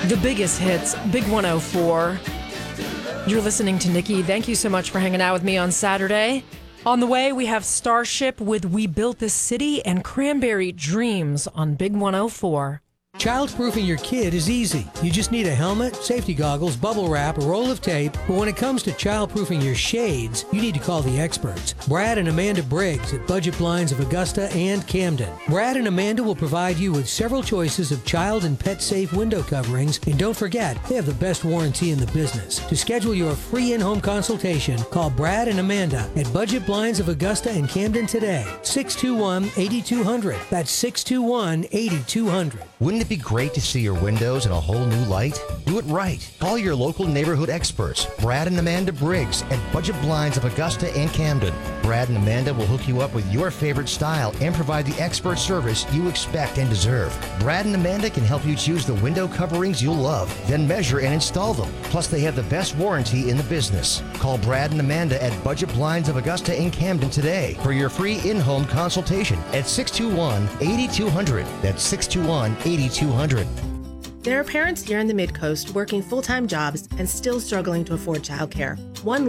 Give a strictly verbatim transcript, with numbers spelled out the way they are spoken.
The biggest hits, Big one oh four. You're listening to Nikki. Thank you so much for hanging out with me on Saturday. On the way, we have Starship with We Built This City and Cranberry Dreams on Big one oh four. Childproofing your kid is easy. You just need a helmet, safety goggles, bubble wrap, a roll of tape. But when it comes to childproofing your shades, you need to call the experts. Brad and Amanda Briggs at Budget Blinds of Augusta and Camden. Brad and Amanda will provide you with several choices of child and pet safe window coverings. And don't forget, they have the best warranty in the business. To schedule your free in-home consultation, call Brad and Amanda at Budget Blinds of Augusta and Camden today. six two one, eight two zero zero. That's six two one, eight two zero zero. Wouldn't it be great to see your windows in a whole new light? Do it right. Call your local neighborhood experts, Brad and Amanda Briggs at Budget Blinds of Augusta and Camden. Brad and Amanda will hook you up with your favorite style and provide the expert service you expect and deserve. Brad and Amanda can help you choose the window coverings you'll love, then measure and install them. Plus, they have the best warranty in the business. Call Brad and Amanda at Budget Blinds of Augusta and Camden today for your free in-home consultation at six two one, eight two zero zero. That's six two one, eight two zero zero. There are parents here in the Mid-Coast working full-time jobs and still struggling to afford childcare. One